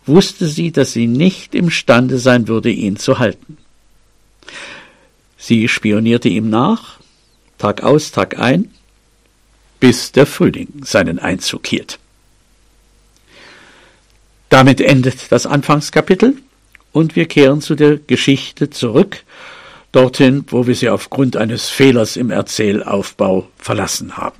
wusste sie, dass sie nicht imstande sein würde, ihn zu halten. Sie spionierte ihm nach, Tag aus, Tag ein, bis der Frühling seinen Einzug hielt. Damit endet das Anfangskapitel und wir kehren zu der Geschichte zurück, dorthin, wo wir sie aufgrund eines Fehlers im Erzählaufbau verlassen haben.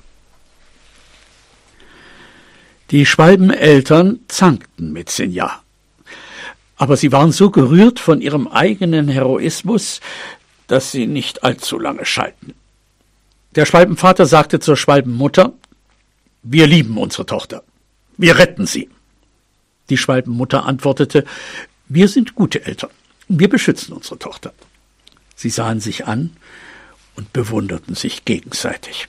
Die Schwalbeneltern zankten mit Sinja. Aber sie waren so gerührt von ihrem eigenen Heroismus, dass sie nicht allzu lange schalten. Der Schwalbenvater sagte zur Schwalbenmutter: »Wir lieben unsere Tochter. Wir retten sie.« Die Schwalbenmutter antwortete: »Wir sind gute Eltern. Wir beschützen unsere Tochter.« Sie sahen sich an und bewunderten sich gegenseitig.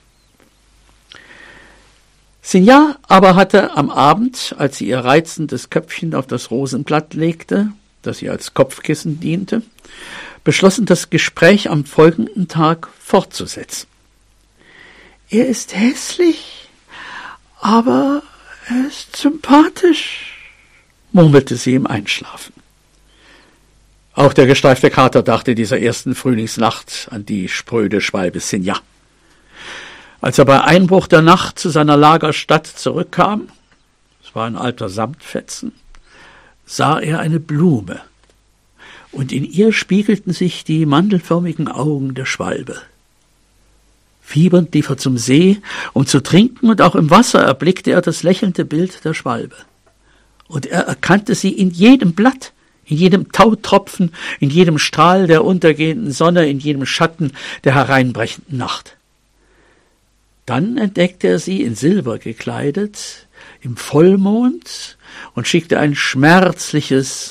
Sinja aber hatte am Abend, als sie ihr reizendes Köpfchen auf das Rosenblatt legte, das ihr als Kopfkissen diente, beschlossen, das Gespräch am folgenden Tag fortzusetzen. »Er ist hässlich, aber er ist sympathisch«, murmelte sie im Einschlafen. Auch der gestreifte Kater dachte dieser ersten Frühlingsnacht an die spröde Schwalbe Sinja. Als er bei Einbruch der Nacht zu seiner Lagerstatt zurückkam, es war ein alter Samtfetzen, sah er eine Blume, und in ihr spiegelten sich die mandelförmigen Augen der Schwalbe. Fiebernd lief er zum See, um zu trinken, und auch im Wasser erblickte er das lächelnde Bild der Schwalbe. Und er erkannte sie in jedem Blatt, in jedem Tautropfen, in jedem Strahl der untergehenden Sonne, in jedem Schatten der hereinbrechenden Nacht. Dann entdeckte er sie in Silber gekleidet, im Vollmond, und schickte ein schmerzliches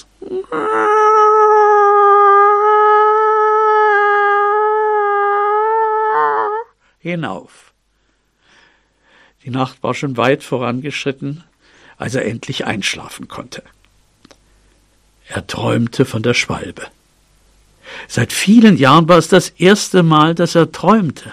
hinauf. Die Nacht war schon weit vorangeschritten, als er endlich einschlafen konnte. Er träumte von der Schwalbe. Seit vielen Jahren war es das erste Mal, dass er träumte.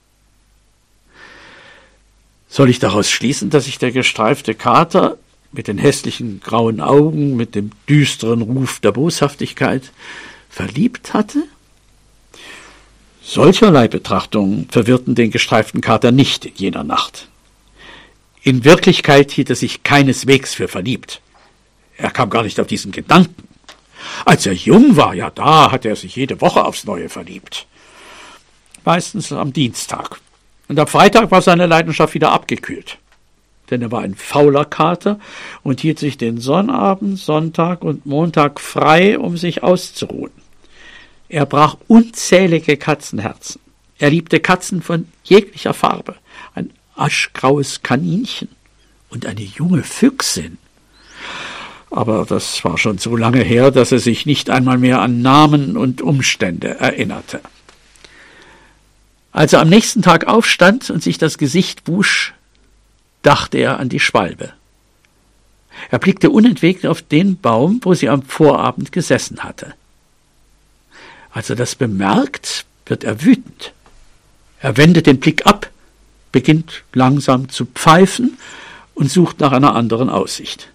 Soll ich daraus schließen, dass sich der gestreifte Kater mit den hässlichen grauen Augen, mit dem düsteren Ruf der Boshaftigkeit verliebt hatte? Solcherlei Betrachtungen verwirrten den gestreiften Kater nicht in jener Nacht. In Wirklichkeit hielt er sich keineswegs für verliebt. Er kam gar nicht auf diesen Gedanken. Als er jung war, ja, da hatte er sich jede Woche aufs Neue verliebt. Meistens am Dienstag. Und am Freitag war seine Leidenschaft wieder abgekühlt. Denn er war ein fauler Kater und hielt sich den Sonnabend, Sonntag und Montag frei, um sich auszuruhen. Er brach unzählige Katzenherzen. Er liebte Katzen von jeglicher Farbe, ein aschgraues Kaninchen und eine junge Füchsin. Aber das war schon so lange her, dass er sich nicht einmal mehr an Namen und Umstände erinnerte. Als er am nächsten Tag aufstand und sich das Gesicht wusch, dachte er an die Schwalbe. Er blickte unentwegt auf den Baum, wo sie am Vorabend gesessen hatte. Als er das bemerkt, wird er wütend. Er wendet den Blick ab, beginnt langsam zu pfeifen und sucht nach einer anderen Aussicht.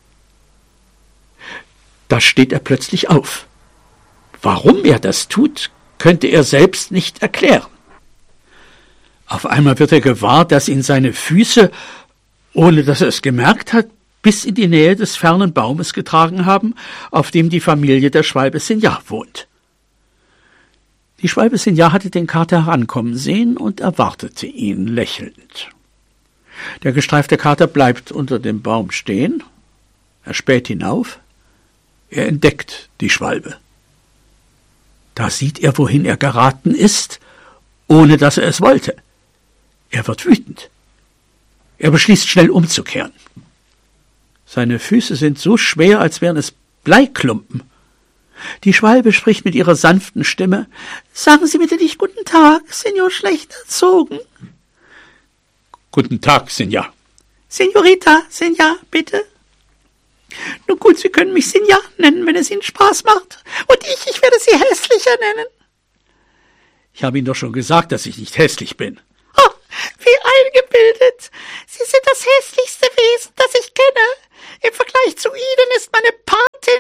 Da steht er plötzlich auf. Warum er das tut, könnte er selbst nicht erklären. Auf einmal wird er gewahr, dass ihn seine Füße, ohne dass er es gemerkt hat, bis in die Nähe des fernen Baumes getragen haben, auf dem die Familie der Schwalbe Sinja wohnt. Die Schwalbe Sinja hatte den Kater herankommen sehen und erwartete ihn lächelnd. Der gestreifte Kater bleibt unter dem Baum stehen, er späht hinauf, er entdeckt die Schwalbe. Da sieht er, wohin er geraten ist, ohne dass er es wollte. Er wird wütend. Er beschließt, schnell umzukehren. Seine Füße sind so schwer, als wären es Bleiklumpen. Die Schwalbe spricht mit ihrer sanften Stimme: »Sagen Sie bitte nicht guten Tag, Senor schlecht erzogen.« »Guten Tag, Sinja.« »Senorita, Sinja, bitte.« »Nun gut, Sie können mich Sinja nennen, wenn es Ihnen Spaß macht. Und ich werde Sie hässlicher nennen.« »Ich habe Ihnen doch schon gesagt, dass ich nicht hässlich bin.« »Oh, wie eingebildet. Sie sind das hässlichste Wesen, das ich kenne. Im Vergleich zu Ihnen ist meine Patin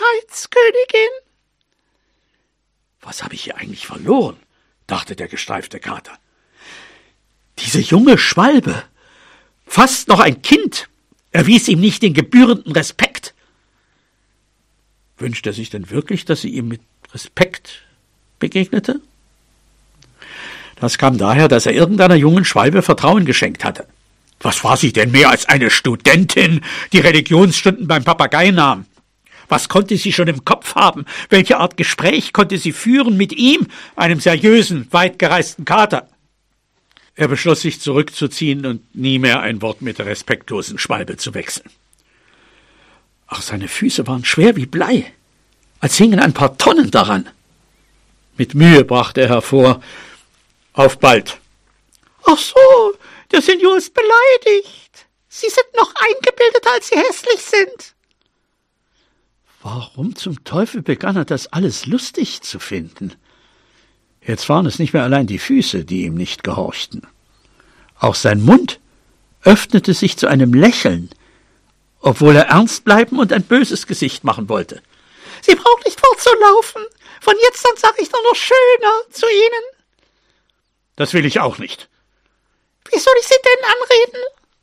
Wahrheitskönigin. Was habe ich hier eigentlich verloren? Dachte der gestreifte Kater. Diese junge Schwalbe, fast noch ein Kind, erwies ihm nicht den gebührenden Respekt. Wünscht er sich denn wirklich, dass sie ihm mit Respekt begegnete? Das kam daher, dass er irgendeiner jungen Schwalbe Vertrauen geschenkt hatte. Was war sie denn mehr als eine Studentin, die Religionsstunden beim Papagei nahm? Was konnte sie schon im Kopf haben? Welche Art Gespräch konnte sie führen mit ihm, einem seriösen, weitgereisten Kater? Er beschloss, sich zurückzuziehen und nie mehr ein Wort mit der respektlosen Schwalbe zu wechseln. Ach, seine Füße waren schwer wie Blei, als hingen ein paar Tonnen daran. Mit Mühe brachte er hervor: Auf bald. Ach so, der Senior ist beleidigt. Sie sind noch eingebildeter, als Sie hässlich sind. Warum zum Teufel begann er das alles lustig zu finden? Jetzt waren es nicht mehr allein die Füße, die ihm nicht gehorchten. Auch sein Mund öffnete sich zu einem Lächeln, obwohl er ernst bleiben und ein böses Gesicht machen wollte. Sie brauchen nicht fortzulaufen. Von jetzt an sage ich nur noch schöner zu Ihnen. Das will ich auch nicht. Wie soll ich Sie denn anreden?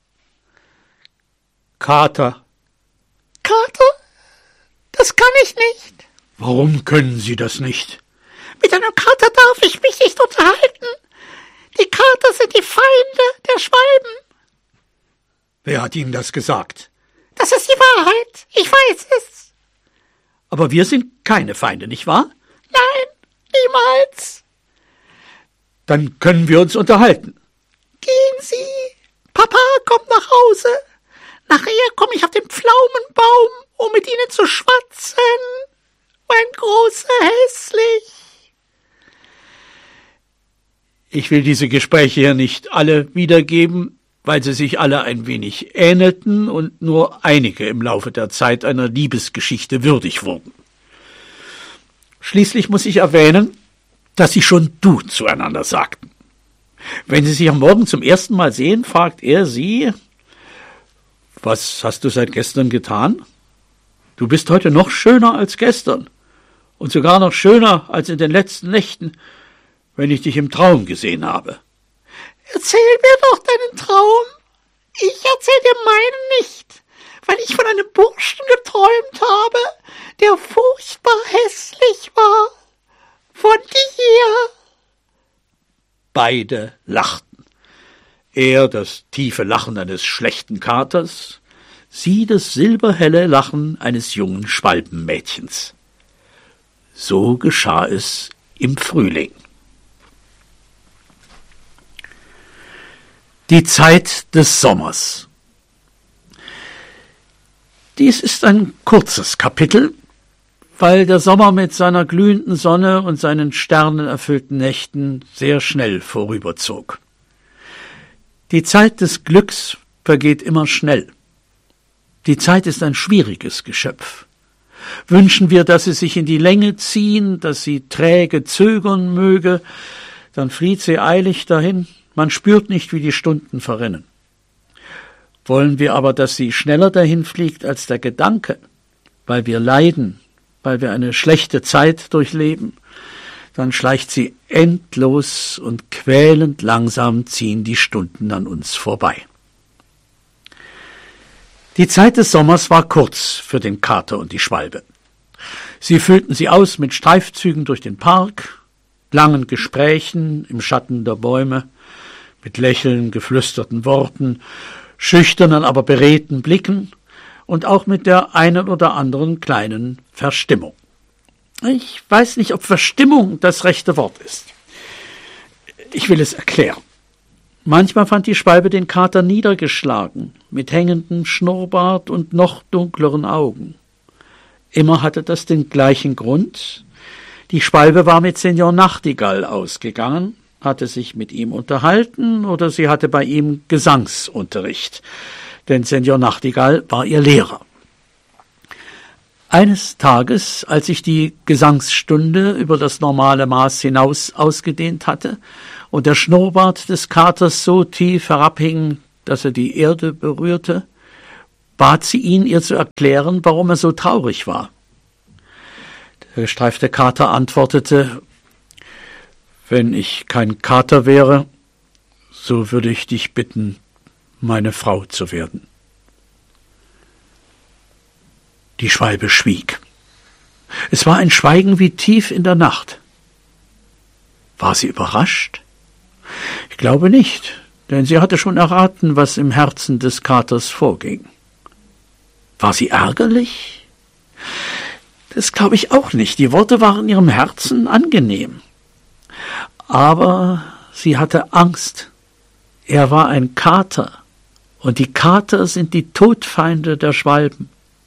Kater. Kater? Das kann ich nicht. Warum können Sie das nicht? Mit einem Kater darf ich mich nicht unterhalten. Die Kater sind die Feinde der Schwalben. Wer hat Ihnen das gesagt? Das ist die Wahrheit. Ich weiß es. Aber wir sind keine Feinde, nicht wahr? Nein, niemals. Dann können wir uns unterhalten. Gehen Sie. Papa kommt nach Hause. Nachher komme ich auf den Pflaumenbaum, um mit Ihnen zu schwatzen. Mein großer Hässlich. Ich will diese Gespräche hier nicht alle wiedergeben, weil sie sich alle ein wenig ähnelten und nur einige im Laufe der Zeit einer Liebesgeschichte würdig wurden. Schließlich muss ich erwähnen, dass sie schon du zueinander sagten. Wenn sie sich am Morgen zum ersten Mal sehen, fragt er sie: Was hast du seit gestern getan? Du bist heute noch schöner als gestern und sogar noch schöner als in den letzten Nächten, wenn ich dich im Traum gesehen habe. Erzähl mir doch deinen Traum. Ich erzähl dir meinen nicht, weil ich von einem Burschen geträumt habe, der furchtbar hässlich war. Von dir. Beide lachten. Er das tiefe Lachen eines schlechten Katers, sie das silberhelle Lachen eines jungen Schwalbenmädchens. So geschah es im Frühling. Die Zeit des Sommers. Dies ist ein kurzes Kapitel, weil der Sommer mit seiner glühenden Sonne und seinen sternenerfüllten Nächten sehr schnell vorüberzog. Die Zeit des Glücks vergeht immer schnell. Die Zeit ist ein schwieriges Geschöpf. Wünschen wir, dass sie sich in die Länge ziehen, dass sie träge zögern möge, dann flieht sie eilig dahin. Man spürt nicht, wie die Stunden verrinnen. Wollen wir aber, dass sie schneller dahin fliegt als der Gedanke, weil wir leiden, weil wir eine schlechte Zeit durchleben, dann schleicht sie endlos und quälend langsam ziehen die Stunden an uns vorbei. Die Zeit des Sommers war kurz für den Kater und die Schwalbe. Sie füllten sie aus mit Streifzügen durch den Park, langen Gesprächen im Schatten der Bäume, mit Lächeln, geflüsterten Worten, schüchternen, aber beredten Blicken und auch mit der einen oder anderen kleinen Verstimmung. Ich weiß nicht, ob Verstimmung das rechte Wort ist. Ich will es erklären. Manchmal fand die Schwalbe den Kater niedergeschlagen, mit hängendem Schnurrbart und noch dunkleren Augen. Immer hatte das den gleichen Grund. Die Schwalbe war mit Senior Nachtigall ausgegangen, hatte sich mit ihm unterhalten oder sie hatte bei ihm Gesangsunterricht, denn Senior Nachtigall war ihr Lehrer. Eines Tages, als sich die Gesangsstunde über das normale Maß hinaus ausgedehnt hatte und der Schnurrbart des Katers so tief herabhing, dass er die Erde berührte, bat sie ihn, ihr zu erklären, warum er so traurig war. Der gestreifte Kater antwortete: Wenn ich kein Kater wäre, so würde ich dich bitten, meine Frau zu werden. Die Schwalbe schwieg. Es war ein Schweigen wie tief in der Nacht. War sie überrascht? Ich glaube nicht, denn sie hatte schon erraten, was im Herzen des Katers vorging. War sie ärgerlich? Das glaube ich auch nicht. Die Worte waren ihrem Herzen angenehm. Aber sie hatte Angst. Er war ein Kater, und die Kater sind die Todfeinde der Schwalben.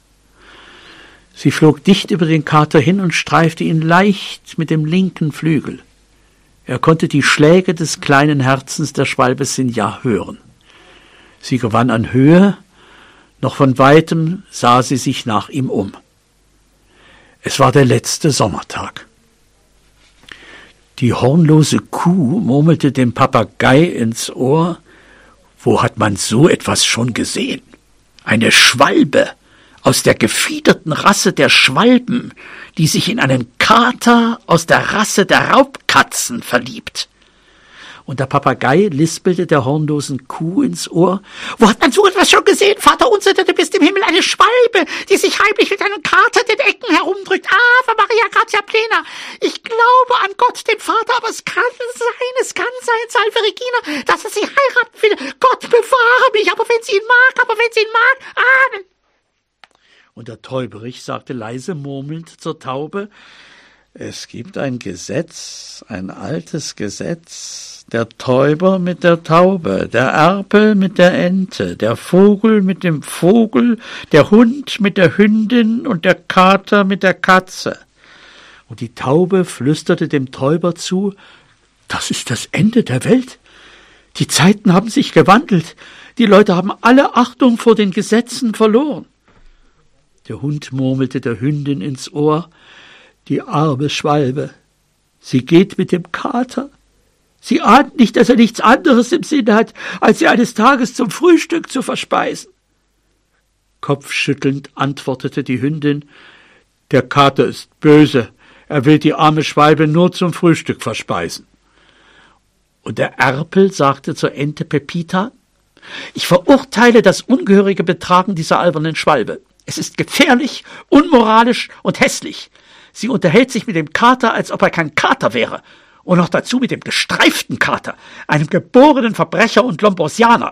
Sie flog dicht über den Kater hin und streifte ihn leicht mit dem linken Flügel. Er konnte die Schläge des kleinen Herzens der Schwalbe Sinja hören. Sie gewann an Höhe, noch von weitem sah sie sich nach ihm um. Es war der letzte Sommertag. Die hornlose Kuh murmelte dem Papagei ins Ohr: Wo hat man so etwas schon gesehen? Eine Schwalbe aus der gefiederten Rasse der Schwalben, die sich in einen Kater aus der Rasse der Raubkatzen verliebt. Und der Papagei lispelte der hornlosen Kuh ins Ohr: Wo hat man so etwas schon gesehen, Vater unser, der du bist im Himmel, eine Schwalbe, die sich heimlich mit einem Kater den Ecken herumdrückt. Ave Maria Gratia Plena. Ich glaube an Gott, den Vater, aber es kann sein, Salve Regina, dass er sie heiraten will. Gott bewahre mich, aber wenn sie ihn mag, Amen. Und der Täuberich sagte leise murmelnd zur Taube: Es gibt ein Gesetz, ein altes Gesetz. Der Täuber mit der Taube, der Erpel mit der Ente, der Vogel mit dem Vogel, der Hund mit der Hündin und der Kater mit der Katze. Und die Taube flüsterte dem Täuber zu: Das ist das Ende der Welt. Die Zeiten haben sich gewandelt. Die Leute haben alle Achtung vor den Gesetzen verloren. Der Hund murmelte der Hündin ins Ohr: Die arme Schwalbe, sie geht mit dem Kater. Sie ahnt nicht, dass er nichts anderes im Sinn hat, als sie eines Tages zum Frühstück zu verspeisen. Kopfschüttelnd antwortete die Hündin: Der Kater ist böse. Er will die arme Schwalbe nur zum Frühstück verspeisen. Und der Erpel sagte zur Ente Pepita: Ich verurteile das ungehörige Betragen dieser albernen Schwalbe. Es ist gefährlich, unmoralisch und hässlich. Sie unterhält sich mit dem Kater, als ob er kein Kater wäre. Und noch dazu mit dem gestreiften Kater, einem geborenen Verbrecher und Lomborsianer.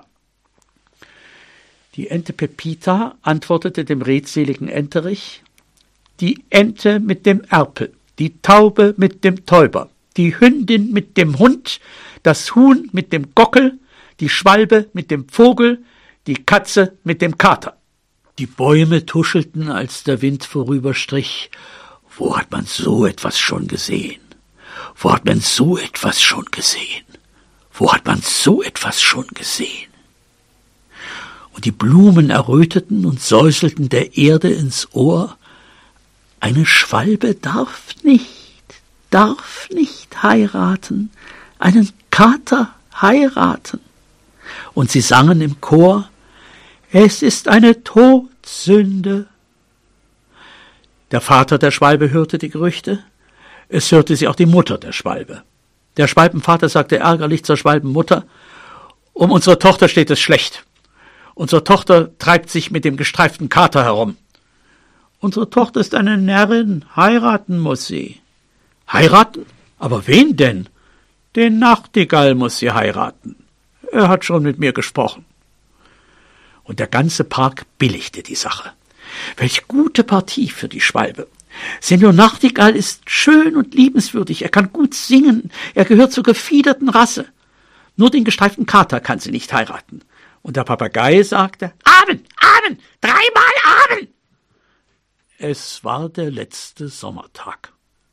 Die Ente Pepita antwortete dem redseligen Enterich: Die Ente mit dem Erpel, die Taube mit dem Täuber, die Hündin mit dem Hund, das Huhn mit dem Gockel, die Schwalbe mit dem Vogel, die Katze mit dem Kater. Die Bäume tuschelten, als der Wind vorüberstrich: Wo hat man so etwas schon gesehen? Wo hat man so etwas schon gesehen? Wo hat man so etwas schon gesehen? Und die Blumen erröteten und säuselten der Erde ins Ohr: Eine Schwalbe darf nicht heiraten, einen Kater heiraten. Und sie sangen im Chor: Es ist eine Todsünde. Der Vater der Schwalbe hörte die Gerüchte. Es hörte sie auch die Mutter der Schwalbe. Der Schwalbenvater sagte ärgerlich zur Schwalbenmutter: Um unsere Tochter steht es schlecht. Unsere Tochter treibt sich mit dem gestreiften Kater herum. Unsere Tochter ist eine Närrin, heiraten muss sie. Heiraten? Aber wen denn? Den Nachtigall muss sie heiraten. Er hat schon mit mir gesprochen. Und der ganze Park billigte die Sache. Welch gute Partie für die Schwalbe. Senior Nachtigall ist schön und liebenswürdig, er kann gut singen, er gehört zur gefiederten Rasse. Nur den gestreiften Kater kann sie nicht heiraten. Und der Papagei sagte: Amen, Amen, dreimal Amen. Es war der letzte Sommertag.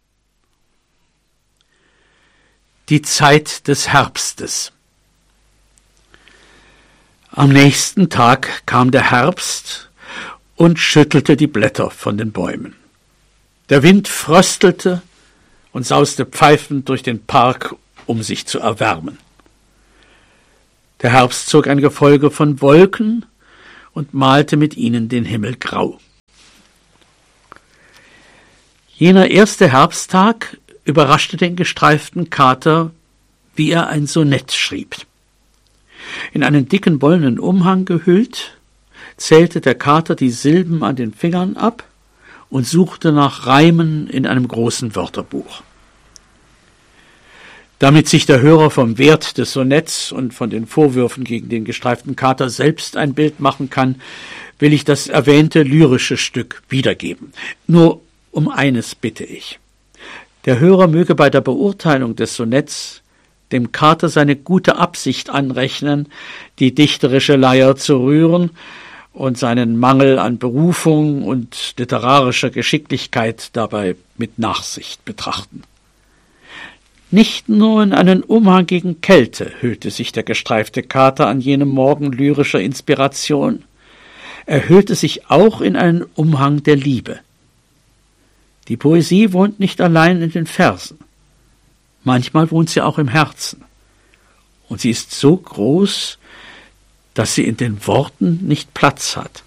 Die Zeit des Herbstes. Am nächsten Tag kam der Herbst und schüttelte die Blätter von den Bäumen. Der Wind fröstelte und sauste pfeifend durch den Park, um sich zu erwärmen. Der Herbst zog ein Gefolge von Wolken und malte mit ihnen den Himmel grau. Jener erste Herbsttag überraschte den gestreiften Kater, wie er ein Sonett schrieb. In einen dicken wollenen Umhang gehüllt, zählte der Kater die Silben an den Fingern ab und suchte nach Reimen in einem großen Wörterbuch. Damit sich der Hörer vom Wert des Sonetts und von den Vorwürfen gegen den gestreiften Kater selbst ein Bild machen kann, will ich das erwähnte lyrische Stück wiedergeben. Nur um eines bitte ich. Der Hörer möge bei der Beurteilung des Sonetts dem Kater seine gute Absicht anrechnen, die dichterische Leier zu rühren und seinen Mangel an Berufung und literarischer Geschicklichkeit dabei mit Nachsicht betrachten. Nicht nur in einen Umhang gegen Kälte hüllte sich der gestreifte Kater an jenem Morgen lyrischer Inspiration, er hüllte sich auch in einen Umhang der Liebe. Die Poesie wohnt nicht allein in den Versen, manchmal wohnt sie auch im Herzen, und sie ist so groß, dass sie in den Worten nicht Platz hat.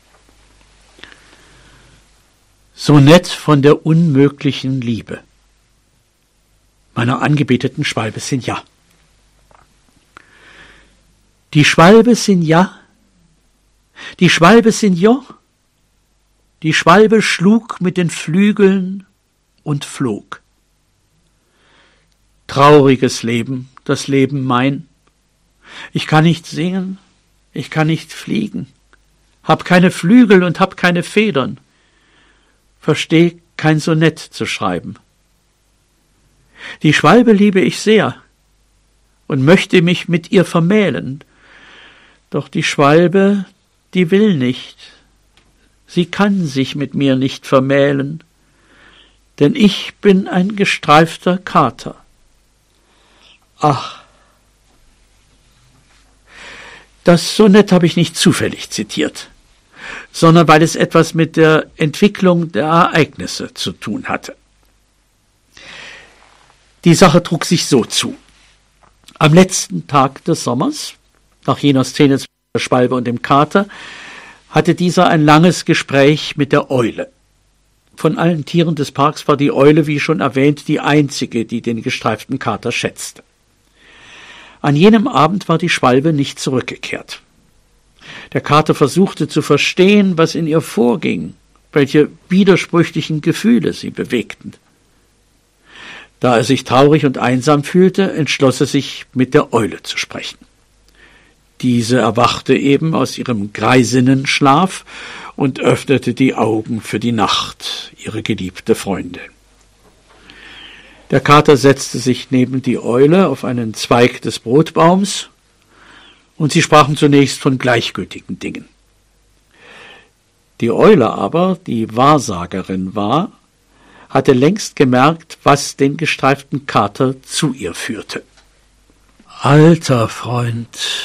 Sonett von der unmöglichen Liebe meiner angebeteten Schwalbe Sinja. Die Schwalbe Sinja, die Schwalbe Sinjo, die Schwalbe schlug mit den Flügeln und flog. Trauriges Leben, das Leben mein. Ich kann nicht singen, ich kann nicht fliegen, hab keine Flügel und hab keine Federn, versteh kein Sonett zu schreiben. Die Schwalbe liebe ich sehr und möchte mich mit ihr vermählen, doch die Schwalbe, die will nicht, sie kann sich mit mir nicht vermählen, denn ich bin ein gestreifter Kater. Ach, das Sonett habe ich nicht zufällig zitiert, sondern weil es etwas mit der Entwicklung der Ereignisse zu tun hatte. Die Sache trug sich so zu. Am letzten Tag des Sommers, nach jener Szene zwischen der Schwalbe und dem Kater, hatte dieser ein langes Gespräch mit der Eule. Von allen Tieren des Parks war die Eule, wie schon erwähnt, die einzige, die den gestreiften Kater schätzte. An jenem Abend war die Schwalbe nicht zurückgekehrt. Der Kater versuchte zu verstehen, was in ihr vorging, welche widersprüchlichen Gefühle sie bewegten. Da er sich traurig und einsam fühlte, entschloss er sich, mit der Eule zu sprechen. Diese erwachte eben aus ihrem Greisinnenschlaf und öffnete die Augen für die Nacht, ihre geliebte Freundin. Der Kater setzte sich neben die Eule auf einen Zweig des Brotbaums, und sie sprachen zunächst von gleichgültigen Dingen. Die Eule aber, die Wahrsagerin war, hatte längst gemerkt, was den gestreiften Kater zu ihr führte. »Alter Freund,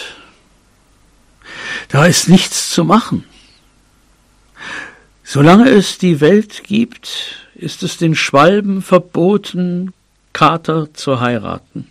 da ist nichts zu machen. Solange es die Welt gibt, ist es den Schwalben verboten, Kater zu heiraten.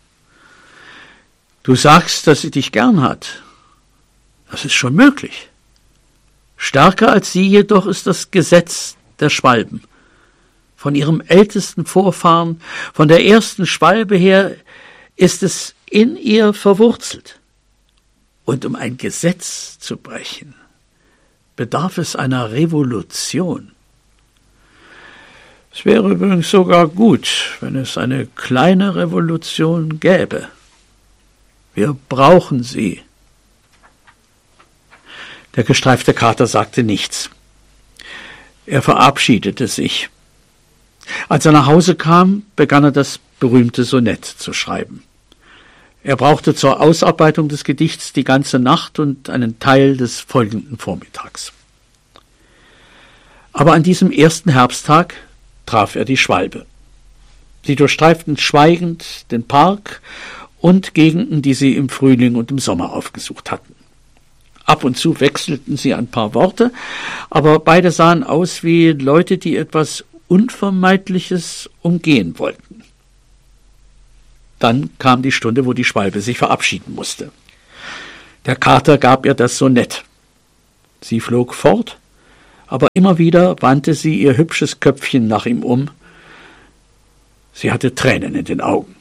Du sagst, dass sie dich gern hat. Das ist schon möglich. Stärker als sie jedoch ist das Gesetz der Schwalben. Von ihrem ältesten Vorfahren, von der ersten Schwalbe her, ist es in ihr verwurzelt. Und um ein Gesetz zu brechen, bedarf es einer Revolution. Es wäre übrigens sogar gut, wenn es eine kleine Revolution gäbe. Wir brauchen sie. Der gestreifte Kater sagte nichts. Er verabschiedete sich. Als er nach Hause kam, begann er das berühmte Sonett zu schreiben. Er brauchte zur Ausarbeitung des Gedichts die ganze Nacht und einen Teil des folgenden Vormittags. Aber an diesem ersten Herbsttag traf er die Schwalbe. Sie durchstreiften schweigend den Park und Gegenden, die sie im Frühling und im Sommer aufgesucht hatten. Ab und zu wechselten sie ein paar Worte, aber beide sahen aus wie Leute, die etwas Unvermeidliches umgehen wollten. Dann kam die Stunde, wo die Schwalbe sich verabschieden musste. Der Kater gab ihr das Sonett. Sie flog fort, aber immer wieder wandte sie ihr hübsches Köpfchen nach ihm um. Sie hatte Tränen in den Augen.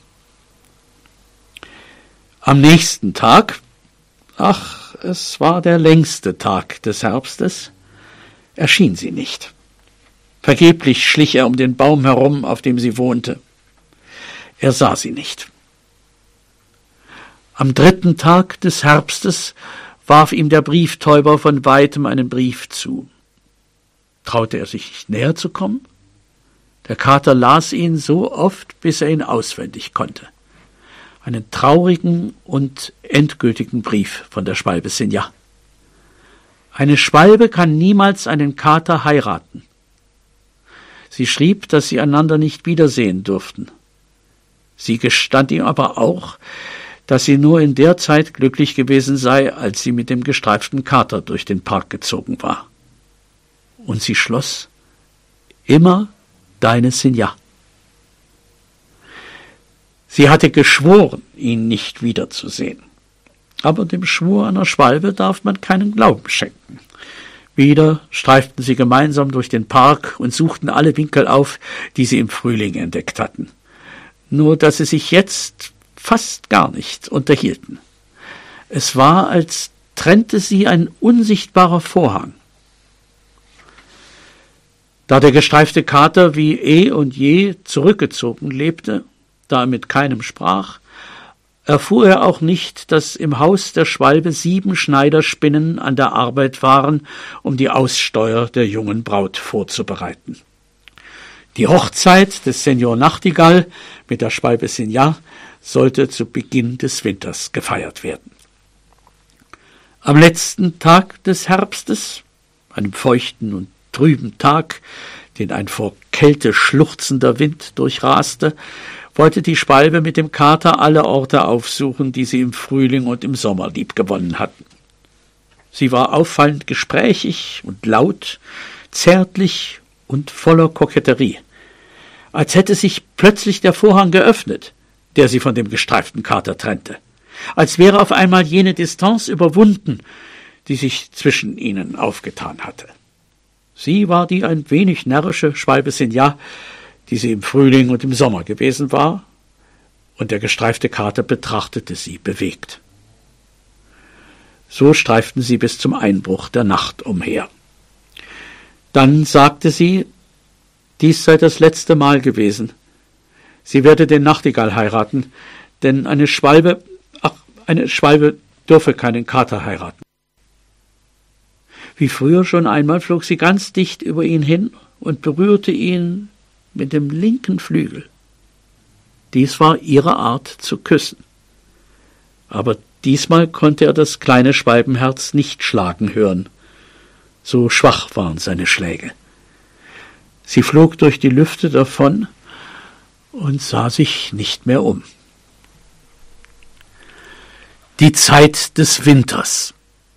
Am nächsten Tag, es war der längste Tag des Herbstes, erschien sie nicht. Vergeblich schlich er um den Baum herum, auf dem sie wohnte. Er sah sie nicht. Am 3. Tag des Herbstes warf ihm der Brieftäuber von weitem einen Brief zu. Traute er sich nicht näher zu kommen? Der Kater las ihn so oft, bis er ihn auswendig konnte. Einen traurigen und endgültigen Brief von der Schwalbe Sinja. Eine Schwalbe kann niemals einen Kater heiraten. Sie schrieb, dass sie einander nicht wiedersehen durften. Sie gestand ihm aber auch, dass sie nur in der Zeit glücklich gewesen sei, als sie mit dem gestreiften Kater durch den Park gezogen war. Und sie schloss: Immer deine Sinja. Sie hatte geschworen, ihn nicht wiederzusehen. Aber dem Schwur einer Schwalbe darf man keinen Glauben schenken. Wieder streiften sie gemeinsam durch den Park und suchten alle Winkel auf, die sie im Frühling entdeckt hatten. Nur dass sie sich jetzt fast gar nicht unterhielten. Es war, als trennte sie ein unsichtbarer Vorhang. Da der gestreifte Kater wie eh und je zurückgezogen lebte, da er mit keinem sprach, erfuhr er auch nicht, dass im Haus der Schwalbe 7 Schneiderspinnen an der Arbeit waren, um die Aussteuer der jungen Braut vorzubereiten. Die Hochzeit des Senior Nachtigall mit der Schwalbe Sinja sollte zu Beginn des Winters gefeiert werden. Am letzten Tag des Herbstes, einem feuchten und trüben Tag, den ein vor Kälte schluchzender Wind durchraste, wollte die Schwalbe mit dem Kater alle Orte aufsuchen, die sie im Frühling und im Sommer liebgewonnen hatten. Sie war auffallend gesprächig und laut, zärtlich und voller Koketterie, als hätte sich plötzlich der Vorhang geöffnet, der sie von dem gestreiften Kater trennte, als wäre auf einmal jene Distanz überwunden, die sich zwischen ihnen aufgetan hatte. Sie war die ein wenig närrische Schwalbe Sinja, die sie im Frühling und im Sommer gewesen war, und der gestreifte Kater betrachtete sie bewegt. So streiften sie bis zum Einbruch der Nacht umher. Dann sagte sie, dies sei das letzte Mal gewesen. Sie werde den Nachtigall heiraten, denn eine Schwalbe dürfe keinen Kater heiraten. Wie früher schon einmal flog sie ganz dicht über ihn hin und berührte ihn mit dem linken Flügel. Dies war ihre Art zu küssen. Aber diesmal konnte er das kleine Schwalbenherz nicht schlagen hören. So schwach waren seine Schläge. Sie flog durch die Lüfte davon und sah sich nicht mehr um. Die Zeit des Winters.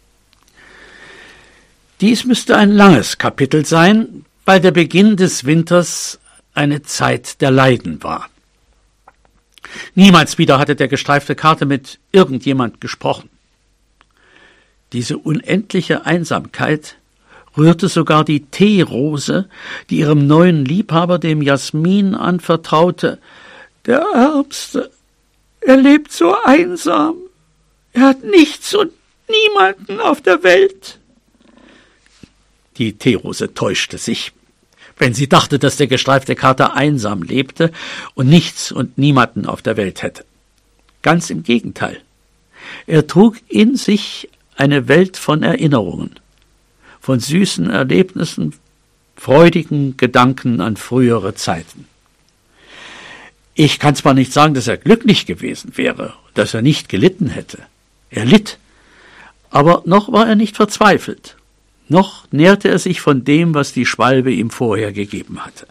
Dies müsste ein langes Kapitel sein, weil der Beginn des Winters eine Zeit der Leiden war. Niemals wieder hatte der gestreifte Kater mit irgendjemand gesprochen. Diese unendliche Einsamkeit rührte sogar die Teerose, die ihrem neuen Liebhaber, dem Jasmin, anvertraute. Der Ärmste, er lebt so einsam. Er hat nichts und niemanden auf der Welt. Die Teerose täuschte sich, wenn sie dachte, dass der gestreifte Kater einsam lebte und nichts und niemanden auf der Welt hätte. Ganz im Gegenteil. Er trug in sich eine Welt von Erinnerungen, von süßen Erlebnissen, freudigen Gedanken an frühere Zeiten. Ich kann zwar nicht sagen, dass er glücklich gewesen wäre, dass er nicht gelitten hätte. Er litt, aber noch war er nicht verzweifelt. Noch nährte er sich von dem, was die Schwalbe ihm vorher gegeben hatte.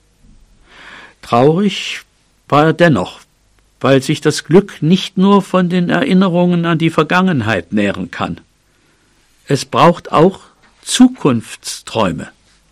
Traurig war er dennoch, weil sich das Glück nicht nur von den Erinnerungen an die Vergangenheit nähren kann. Es braucht auch Zukunftsträume.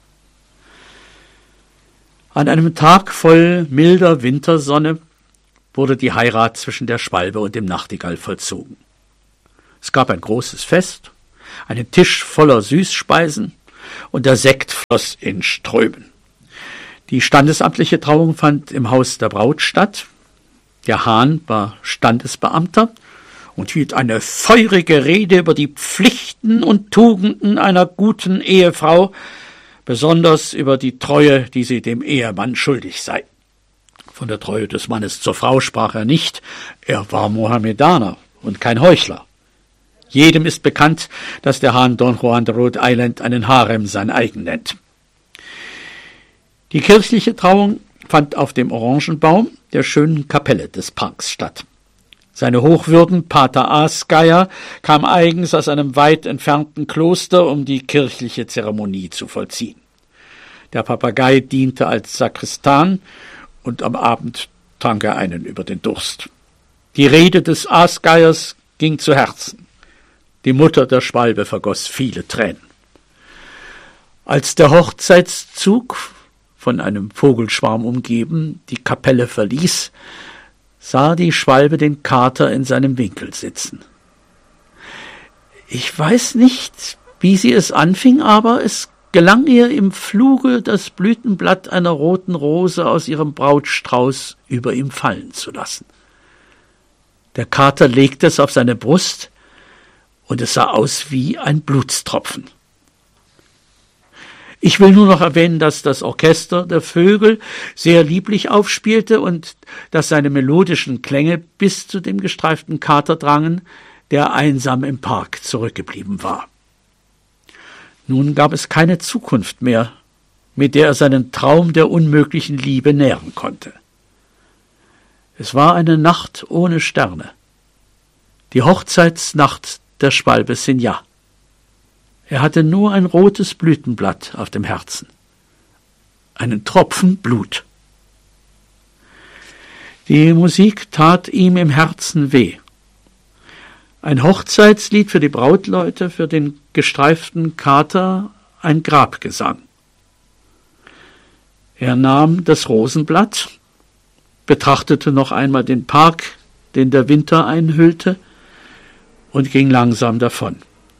An einem Tag voll milder Wintersonne wurde die Heirat zwischen der Schwalbe und dem Nachtigall vollzogen. Es gab ein großes Fest, einen Tisch voller Süßspeisen und der Sekt floss in Strömen. Die standesamtliche Trauung fand im Haus der Braut statt. Der Hahn war Standesbeamter und hielt eine feurige Rede über die Pflichten und Tugenden einer guten Ehefrau, besonders über die Treue, die sie dem Ehemann schuldig sei. Von der Treue des Mannes zur Frau sprach er nicht, er war Mohammedaner und kein Heuchler. Jedem ist bekannt, dass der Hahn Don Juan de Rhode Island einen Harem sein eigen nennt. Die kirchliche Trauung fand auf dem Orangenbaum der schönen Kapelle des Parks statt. Seine Hochwürden, Pater Aasgeier, kam eigens aus einem weit entfernten Kloster, um die kirchliche Zeremonie zu vollziehen. Der Papagei diente als Sakristan und am Abend trank er einen über den Durst. Die Rede des Aasgeiers ging zu Herzen. Die Mutter der Schwalbe vergoss viele Tränen. Als der Hochzeitszug, von einem Vogelschwarm umgeben, die Kapelle verließ, sah die Schwalbe den Kater in seinem Winkel sitzen. Ich weiß nicht, wie sie es anfing, aber es gelang ihr im Fluge, das Blütenblatt einer roten Rose aus ihrem Brautstrauß über ihm fallen zu lassen. Der Kater legte es auf seine Brust, und es sah aus wie ein Blutstropfen. Ich will nur noch erwähnen, dass das Orchester der Vögel sehr lieblich aufspielte und dass seine melodischen Klänge bis zu dem gestreiften Kater drangen, der einsam im Park zurückgeblieben war. Nun gab es keine Zukunft mehr, mit der er seinen Traum der unmöglichen Liebe nähren konnte. Es war eine Nacht ohne Sterne, die Hochzeitsnacht der Schwalbe Sinja. Er hatte nur ein rotes Blütenblatt auf dem Herzen, einen Tropfen Blut. Die Musik tat ihm im Herzen weh. Ein Hochzeitslied für die Brautleute, für den gestreiften Kater ein Grabgesang. Er nahm das Rosenblatt, betrachtete noch einmal den Park, den der Winter einhüllte, und ging langsam davon.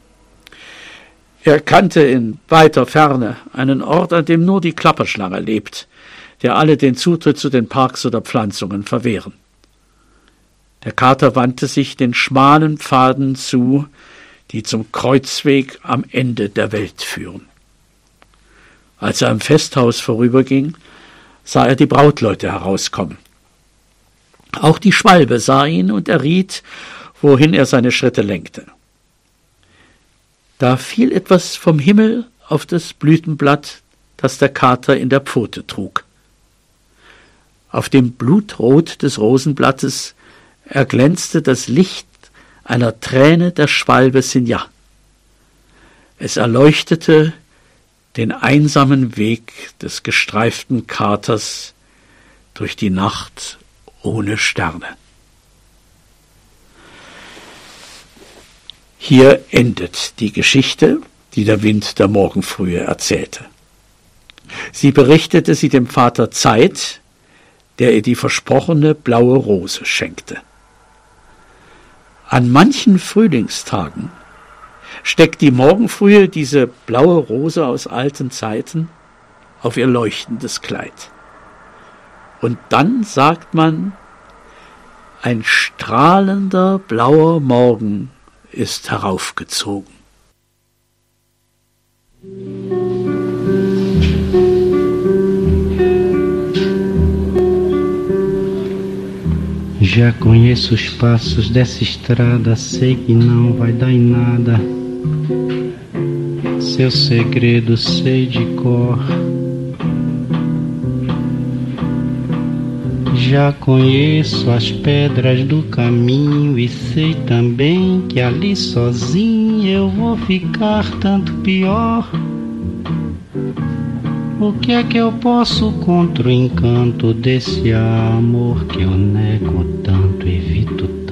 Er kannte in weiter Ferne einen Ort, an dem nur die Klapperschlange lebt, der alle den Zutritt zu den Parks oder Pflanzungen verwehren. Der Kater wandte sich den schmalen Pfaden zu, die zum Kreuzweg am Ende der Welt führen. Als er am Festhaus vorüberging, sah er die Brautleute herauskommen. Auch die Schwalbe sah ihn und erriet, wohin er seine Schritte lenkte. Da fiel etwas vom Himmel auf das Blütenblatt, das der Kater in der Pfote trug. Auf dem Blutrot des Rosenblattes erglänzte das Licht einer Träne der Schwalbe Sinja. Es erleuchtete den einsamen Weg des gestreiften Katers durch die Nacht ohne Sterne. Hier endet die Geschichte, die der Wind der Morgenfrühe erzählte. Sie berichtete sie dem Vater Zeit, der ihr die versprochene blaue Rose schenkte. An manchen Frühlingstagen steckt die Morgenfrühe diese blaue Rose aus alten Zeiten auf ihr leuchtendes Kleid. Und dann sagt man, ein strahlender blauer Morgen ist heraufgezogen. Já conheço os passos dessa estrada, sei que não vai dar em nada. Seu segredo sei de cor. Já conheço as pedras do caminho e sei também que ali sozinho eu vou ficar tanto pior. O que é que eu posso contra o encanto desse amor que eu nego tanto, evito